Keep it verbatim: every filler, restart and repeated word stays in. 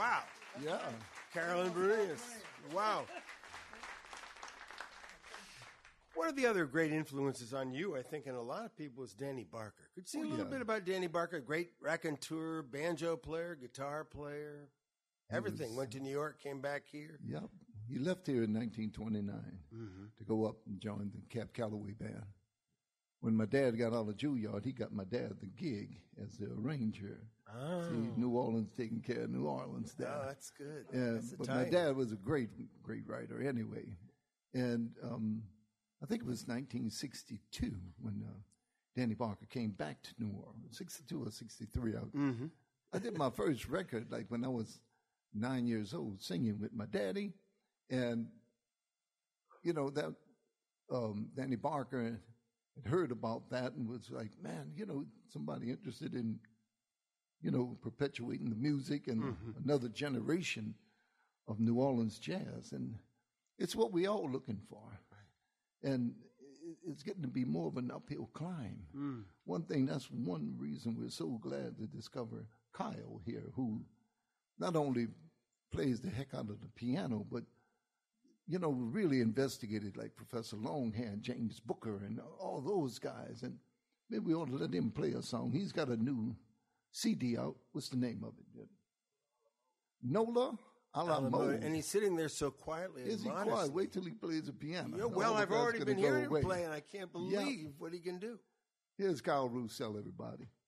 Wow. Yeah. Carolyn Berenice. Wow. One of the other great influences on you, I think, and a lot of people, is Danny Barker. Could you say Oh, a little yeah. bit about Danny Barker? Great raconteur, banjo player, guitar player, everything. was- Went to New York, came back here. Yep. He left here in nineteen twenty-nine Mm-hmm. to go up and join the Cap Calloway band. When my dad got out of Juilliard, he got my dad the gig as the arranger. Oh. See, New Orleans taking care of New Orleans there. Oh, that's good. Yeah, That's the but my time. dad was a great, great writer anyway. And um, I think it was nineteen sixty-two when uh, Danny Barker came back to New Orleans, sixty-two or sixty-three. I, Mm-hmm. I did my first record like when I was nine years old, singing with my daddy. And, you know, that um, Danny Barker had heard about that and was like, man, you know, somebody interested in, you know, perpetuating the music and Mm-hmm. another generation of New Orleans jazz. And it's what we all looking for. And it- it's getting to be more of an uphill climb. Mm. One thing, that's one reason we're so glad to discover Kyle here, who not only plays the heck out of the piano, but, you know, really investigated like Professor Longhand, James Booker, and all those guys. And maybe we ought to let him play a song. He's got a new C D out. What's the name of it? Nola Alamo. And he's sitting there so quietly and Is he modestly. quiet? Wait till he plays the piano. Yeah, well, All the I've guys already gonna been go hearing him away. play, and I can't believe what he can do. Here's Kyle Roussel, everybody.